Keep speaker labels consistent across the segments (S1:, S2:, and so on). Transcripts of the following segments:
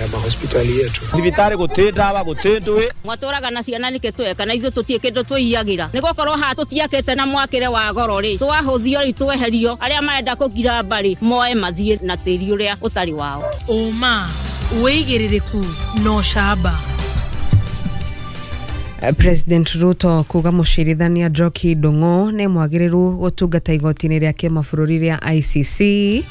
S1: mahospitali yetu.
S2: Thibitari gutenda gutendwe
S3: mwatoraga na ciana niketweka na ithu tutiekedo twiyagira nigukorwo ha tutiakete na mwakire wa goro ri twahuthio ri tweherio aria marenda kugira bari moe mathie na tiri uria utari wao
S4: uma weigiririku no shaba.
S5: President Ruto kuga mushirithania Njoki Ndung'u ne mwagiriru gutungata igoti-ini ria kimabũrũri ria ICC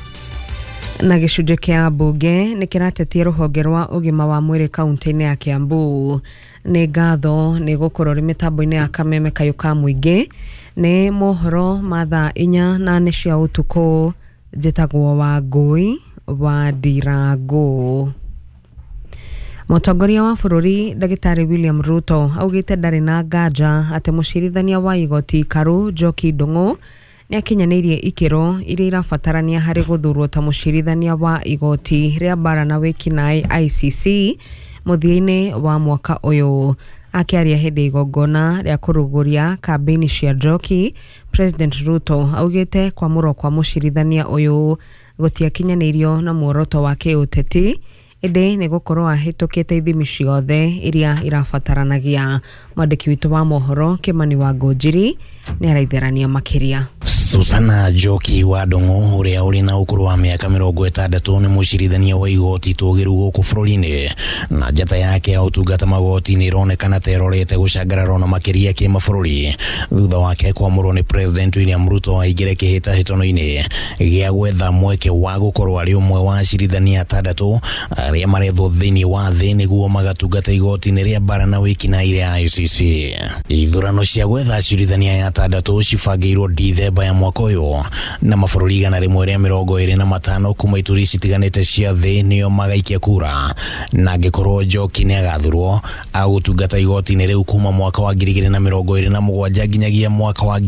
S5: na gicunjĩ kia bunge ni kiratetia ruhonge rwa ugima wa mwiri kaunti-ini ya Kiambu. Ni ngatho ni gukorwo ri mitambo-ini ya Kameme Kayuka Muingi ni mohoro mathaa 4 cia utuku njitagwo Wangui wa Ndirangu. Mũtongoria wa bũrũri Ndagĩtarĩ William Ruto augĩte ndarĩ na nganja atĩ mũcirithania wa igoti Karu Njoki Ndung'u nĩ akinyanĩirie ikĩro iria irabatarania harĩ gũthurwo ta mũcirithania wa igoti rĩa mbara na wĩkinaĩ ICC mũthia-inĩ wa mwaka ũyũ. Akĩaria hĩndĩ igongona rĩa kũrũgũria kambĩini cia Njoki, President Ruto augĩte kwamũrwo kwa mũcirithania ũyũ gũtiakinyanĩirio na muoroto wa kĩũteti ende ni gukorwo ahĩtũkĩte ithimi ciothe iria irabataranagia. Mwandĩki witũ wa mohoro Kimani wa Ngonjiri ni araitherania makiria.
S6: Susana Njoki wa Ndung'u uria uri na ukuru wa miaka 60 ni mucirithania wa igoti tugiru guku bũrũri-inĩ na njata yake ya utungata magoti ni ironekana terorete gucangararo na makiria kimabũrũri thutha wake kwamũrwo ni President William Ruto aigire kĩhĩtahĩtano-inĩ gĩa gwetha mweke wa gukorwo ari umwe wa acirithania 6 aria marethwo thĩinĩ wa thĩ nĩguo magatungata igoti-inĩ rĩa mbara na wĩkinaĩ rĩa ICC. Ithurano cia gwetha acirithania ya 6 cibangĩirwo Dithemba ya mwaka ũyũ na mabũrũri 125 kuma ituri citiganĩte cia thĩ nĩo magaikia kura na angĩkorwo Njoki nĩ agathurwo agũtungata igoti-inĩ rĩu kuma mwaka wa 2027 nginyagia mwaka wa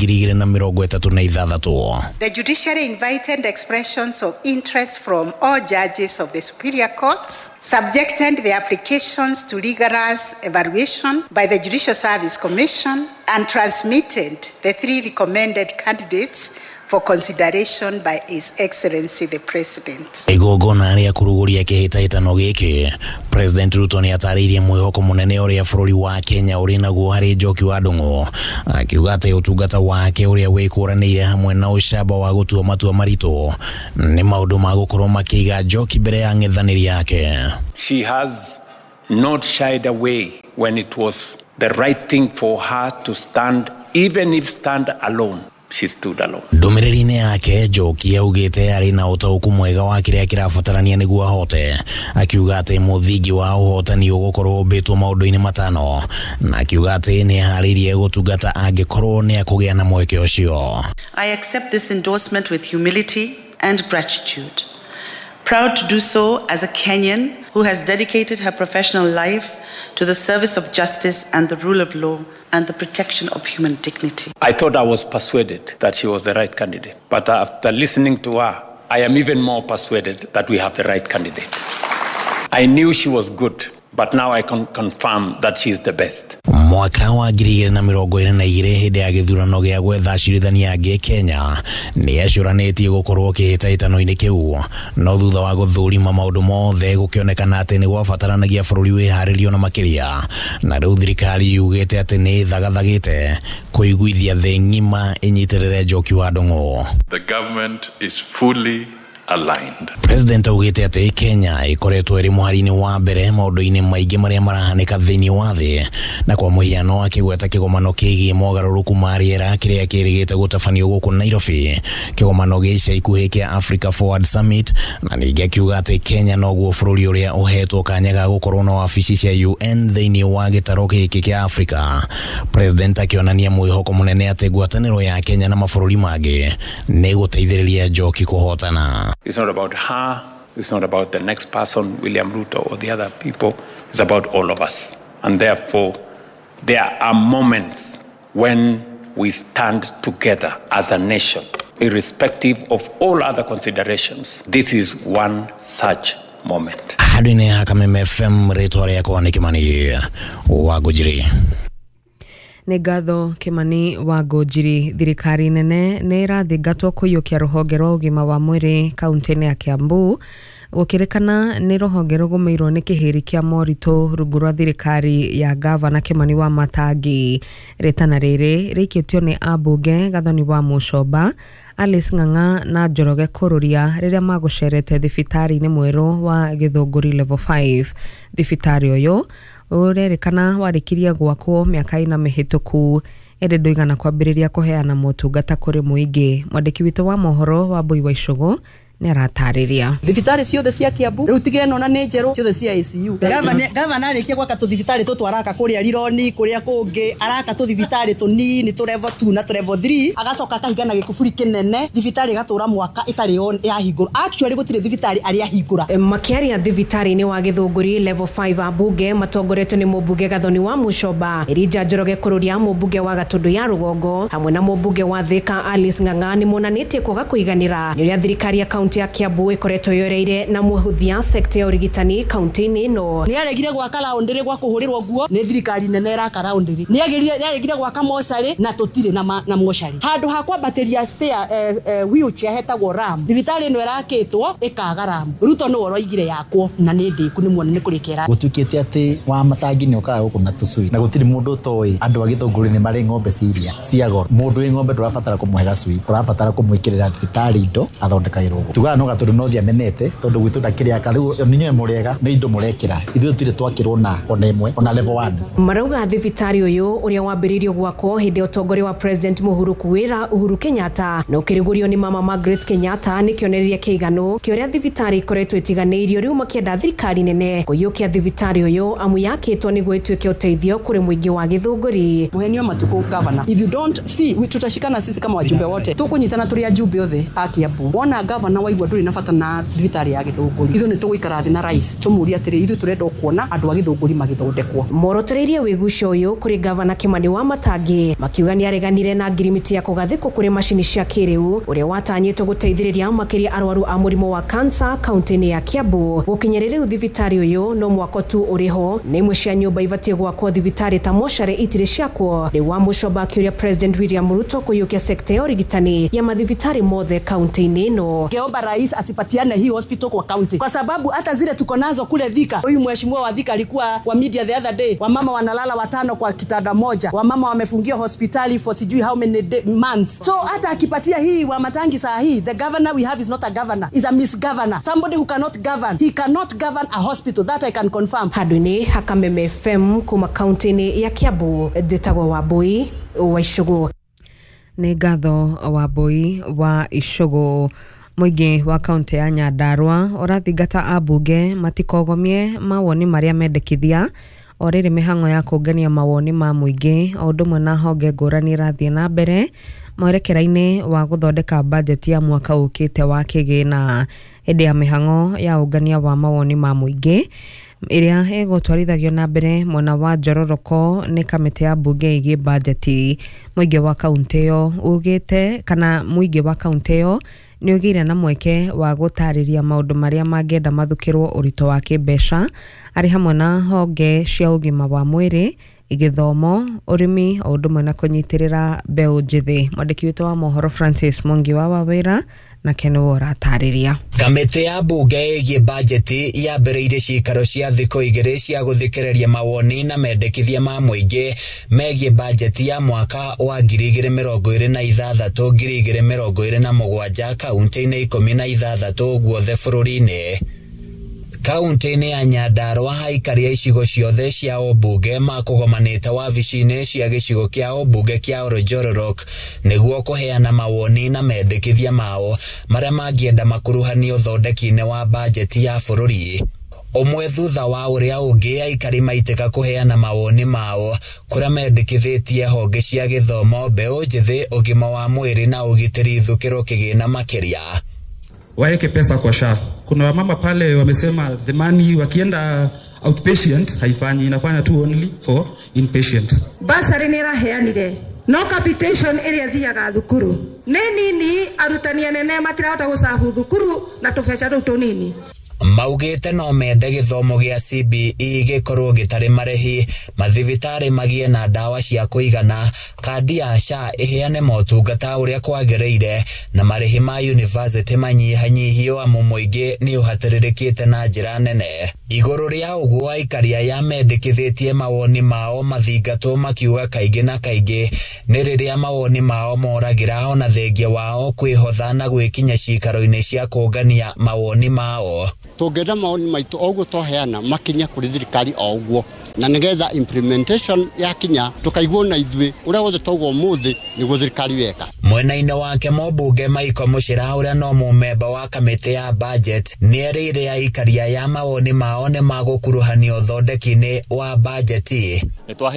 S6: 2036.
S7: The judiciary invited expressions of interest from all judges of the superior courts, subjected the applications to rigorous evaluation by the Judicial Service Commission and transmitted the 3 recommended candidates for consideration by His Excellency the President.
S6: Igongona ria kuruguria kĩhĩtahĩtano gĩkĩ, President Ruto nĩ atarĩirie mwĩhoko mũnene ũrĩa bũrũri wa Kenya ũrĩ naguo harĩ Njoki wa Ndung'u, akiuga atĩ ũtungata wake ũrĩa wĩkũranĩire hamwe na ũcamba wa gũtua matua maritũ nĩ maũndũ ma gũkorwo makĩiga Njoki mbere ya ng'ethanĩri yake.
S8: She has not shied away when it was the right thing for her to stand, even if stand alone. She stood alone.
S6: Ndũmĩrĩri-inĩ yake Njoki augĩte arĩ na ũtaũku mwega wa kĩrĩa kĩrabatarania nĩguo ahote, akiuga atĩ mũthingi wa ũhotani ũgũkorwo ũmbĩtwo maũndũ-inĩ 5 na akiuga atĩ nĩ eharĩirie gũtungata angĩkorwo nĩ akũgĩa na mweke ũcio.
S9: I accept this endorsement with humility and gratitude. Proud to do so as a Kenyan who has dedicated her professional life to the service of justice and the rule of law and the protection of human dignity.
S8: I thought I was persuaded that she was the right candidate. But after listening to her, I am even more persuaded that we have the right candidate. I knew she was good, but now I can confirm that she is the best.
S6: Mwaka wa 2022 hĩndĩ ya gĩthurano gĩa gwetha acirithania angĩ Kenya nĩ acũranĩtie gũkorwo kĩhĩtahĩtano-inĩ kĩu, no thutha wa gũthũrima maũndũ mothe gũkĩonekana atĩ nĩ gwabataranagia bũrũri wĩharĩrio na makĩria, na rĩu thirikari yugĩte atĩ nĩ thagathagĩte kũiguithia thĩ ng'ima ĩnyitĩrĩre Njoki wa Ndung'u.
S10: The government is fully aligned.
S6: President augĩte atĩ Kenya ĩkoretwo ĩrĩ mũhari-inĩ wa mbere maũndũ-inĩ maingĩ marĩa marahanĩka thĩinĩ wa thĩ, na kwa mũhiano akĩgweta kĩgomano kĩgiĩ mogarũrũku ma rĩera kĩrĩa kĩrĩgĩte gũtabanio gũkũ Nairobi, kĩgomano gĩa ica ikuhĩ kĩa Africa Forward Summit, na ningĩ akiuga atĩ Kenya noguo bũrũri ũrĩa ũhetwo kanya ga gũkorwo na wabici cia UN thĩinĩ wa gĩtaro gĩkĩ kĩa Africa. President akĩonania mwĩhoko mũnene atĩ ngwatanĩro ya Kenya na mabũrũri mangĩ nĩ gũteithĩrĩria Njoki kũhotana.
S8: It's not about her, it's not about the next person, William Ruto or the other people, it's about all of us. And therefore, there are moments when we stand together as a nation, irrespective of all other considerations. This is one such moment.
S6: Hadine Kameme FM rĩtwa rĩakwa nĩ Kimani wa Ngonjiri.
S5: Nĩ ngatho Kimani wa Ngonjiri. Thirikari nene nĩ irathingatwo kũiyũkia rũhonge rwa ũgima wa mwĩrĩ kaunti-inĩ ya Kiambu Gũkĩrĩkana nĩ rũhonge rũgũmĩirwo nĩ kĩhĩri kĩa moritũ rungu rwa thirikari ya gavana Kimani Wamatangi. Rĩtana rĩrĩ rĩikĩtio nĩ ambunge Gathoni wa Mucomba, Alice Ng'ang'a na Njoroge Kururia rĩrĩa magũcerete thibitarĩ-inĩ mwerũ wa Gĩthũngũri level 5. Thibitarĩ ũyũ ũrerĩkana warĩkirie gwakwo mĩaka 4 mĩhĩtũku, ĩrĩ ndũigana kwambĩrĩria kũheana motungata kũrĩ mũingĩ. Mwandĩki witũ wa mohoro wa Mbui wa Icũgũ nĩ aratarĩria.
S1: Thibitarĩ ciothe cia Kiambu rĩu tigeno na nĩ njerũ ciothe cia ICU. Gavana arĩkia gwaka tũthibitarĩ tũtũ araka kũrĩa Rironi kũrĩa kũngĩ, araka tũthibitarĩ tũnini tũ level 2 na level 3, agacoka akahingana gĩkuburi kĩnene, thibitarĩ gatũra mwaka ĩtarĩ yahingũra. Actually gũtirĩ thibitarĩ arĩa hingũra.
S11: Makĩaria thibitarĩ-inĩ wa Gĩthũngũri level 5 ambunge matongoretio nĩ mũmbunge Gathoni wa Mucomba, Elijah Njoroge Kururia mũmbunge wa Gatundu ya Rũgongo hamwe na mũmbunge wa Thika Alice Ng'ang'a nĩ monanĩtie kwaga kũiganĩra nĩ ũrĩa thirikari ya kaunti ya Kiambu ĩkoretwo yoreire na mũhũthia sekta ya ũrigitani kaunti-inĩ ĩno.
S1: Nĩ aregire gwaka raũndĩrĩ gwa kũhũrĩrwo nguo nĩ thirikari nene ĩraka raũndĩrĩ. Nĩ aregire gwaka mocarĩ na tũtirĩ na mocarĩ. Handũ ha kwambatĩria stair wheelchair hetagwo ram, thibitarĩ ĩno ĩrakĩtwo ĩkaga ram. Ruto nĩ woroigire yakwo na nĩ ndĩku nĩ muone nĩ kũrĩkĩra.
S12: Gũtuĩkĩte atĩ Wamatangi nĩ ũkaga gũkũ na tũcui na gũtirĩ mũndũ ũtoĩ andũ a Gĩthũngũri nĩ marĩ ng'ombe cia goro. Mũndũ wĩ ng'ombe ndũrabatara kũmũhe gacui, ũrabatara kũmwĩkĩrĩra thibitarĩ indo athondekagĩrwo. Tugaga no gatũndũ no thiamenete tondũ gwitũ ndakĩrĩaka rĩu ninyoe mũrĩega nĩ indo mũrekĩra ithuĩ tũtirĩ twakĩrwo na ona ĩmwe ona level 1.
S11: Marauga thibitarĩ ũyũ ũrĩa wambĩrĩirio gwakwo hĩndĩ ya ũtongoria wa President Mũhuru Kuwĩra Uhuru Kenyatta na ũkĩrĩgũrio nĩ Mama Margaret Kenyatta nĩ kĩonereria kĩiganu kĩrĩa thibitarĩ ikoretwo ĩtiganĩirio rĩu makĩenda thirikari nene kũiyũkia thibitarĩ ũyũ amu yakĩtwo nĩguo ĩtuĩke ũteithio kũrĩ mũingĩ wa Gĩthũngũri.
S1: Mũhenio matuko gavana, if you don't see tutashikana sisi kama wajumbe wote tukunyitana tũrĩ ajumbe othe a Kiambu. Wona gavana waigua ndũrĩ na bata na thibitarĩ ya Gĩthũngũri, ithuĩ nĩ tũgũikara thĩ na rais tũmũria atĩrĩ ithuĩ tũrenda kuona andũ a Gĩthũngũri magĩthondekwo.
S11: Morotereirie wĩgucio ũyũ kũrĩ gavana Kimani Wamatangi makiuga nĩ areganire na ngirimiti ya kũgathĩkwo kũrĩ macini cia kĩrĩu ũrĩa watanyĩtwo gũteithĩrĩria makĩria arwaru a mũrimũ wa kansa kaunti-inĩ ya Kiambu. Gũkinyĩria rĩu thibitarĩ ũyũ no mwako tu ũrĩho nĩ imwe cia nyũmba ibatiĩ gwakwo thibitarĩ ta mocarĩ itirĩ ciakwo. Rĩu wa Mucomba akĩũria President William Ruto kũiyũkia sekta ya ũrigitani ya mathibitarĩ mothe kaunti-inĩ ĩno.
S1: Ngeomba rais asipatiane hii hospital kwa county kwa sababu hata zile tuko nazo kule Thika. Huyu mheshimiwa wa Thika alikuwa kwa media the other day, wamama wanalala 5 kwa kitanda moja, wamama wamefungiwa hospitali for sijui how many months. So hata akipatia hii Wamatangi saa hii, the governor we have is not a governor, is a misgovernor, somebody who cannot govern. He cannot govern a hospital, that I can confirm.
S11: Handũ-inĩ Hakameme FM kuma kaunti-inĩ ya Kiambu, ndĩtagwo wa Mbui wa Icũgũ.
S5: Nĩ ngatho wa Mbui wa Icũgũ. Mũingĩ wa kaunti ya Nyandarua ũrathingata ambunge matikogomie mawoni marĩa mendekithia o rĩrĩ mĩhang'o ya kũngania mawoni ma mũingĩ o ũndũ ũmwe na honge ngũrani irathiĩ na mbere mwerekera-inĩ wa gũthondeka bajeti ya mwaka ũkĩte wa kĩgĩna. Hĩndĩ ya mĩhang'o ya ũngania wa mawoni ma mũingĩ ĩrĩa ĩgũtwarithagio na mbere mwena wa Njororoko nĩ kamĩtĩ ya mbunge ĩgiĩ bajeti. Mũingĩ wa kaunti ĩyo ugĩte kana mũingĩ wa kaunti ĩyo nĩ ũgĩire na mweke wa gũtarĩria maũndũ marĩa mangĩenda mathukĩrwo ũritũ wa kĩmbeca arĩ hamwe na honge cia ũgima wa mwĩrĩ, gĩthomo, ũrĩmi o ũndũ ũmwe na kũnyitĩrĩra mbeũ njĩthĩ. Mwandĩki witũ wa mohoro Francis Mwangi wa Wawĩra na Kenwo aratarĩria.
S6: Kamĩtĩ ya mbunge ĩgiĩ bajeti yambĩrĩirie ciikaro cia thikũ 2 cia gũthikĩrĩria mawoni na mendekithia ma mũingĩ megiĩ bajeti ya mwaka wa 2026-2027 kaunti-inĩ 16 guothe bũrũri-inĩ. Kaunti-inĩ ya Nyandarua haikaria icigo ciothe cia ũmbunge makũgomanĩte wabici-inĩ cia gĩcigo kĩa ũmbunge kĩa Orojororok nĩguo kũheana mawoni na mendekithia mao marĩa mangĩenda makuruhanio ũthondeki-inĩ wa bajeti ya bũrũri. Ũmwe thutha wa ũrĩa ũngĩ aikari maitĩka kũheana mawoni mao kũrĩa mendekithĩtie honge cia gĩthomo, mbeũ njĩthĩ, ũgima wa mwĩrĩ na ũgitĩri thukĩrwo kĩgĩna makĩria.
S13: Waeke pesa kwa SHA. Kuna wamama pale wamesema the money wakienda outpatient haifanyi, inafanya tu only for inpatient.
S14: Basari nira heanire no capitation area thiaga thukuru nini arutani anene matirahota gucabu thukuru na tubesha rĩu tunini.
S15: maugite no mende githomo gia CBE gikorwo gitari marehi, mathibitari magie na dawa cia kuigana, kandi ya SHA iheane motungata uria kwagereire, na marehi ma university manyihanyihio amu muingi ni uhatiririkite na njira nene. Iguru ria uguo aikaria ya mendekithitie mawoni mao mathingatwo makiuga kaingi na kaingi ni riria mawoni mao moragira ona thengia wao kwihotha na gwikinya cikaro-ini cia kungania mawoni mao.
S16: Tungenda mawoni maitu oguo toheana makinya kuri thirikari oguo, na nigetha implementation ya kinya tukaigwo na ithui uria wothe togwo muthi niguo thirikari weka.
S15: Mwena-ini wake mobunge Michael Muchira uria no mumemba wa kamiti ya budget ni erire aikaria ya mawoni mao ni magukuruhanio thondeki-ini wa budget.